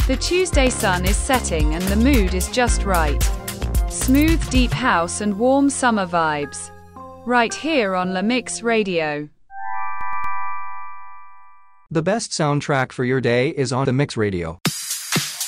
The Tuesday sun is setting and the mood is just right. Smooth deep house and warm summer vibes. Right here on La Mix Radio. The best soundtrack for your day is on The Mix Radio.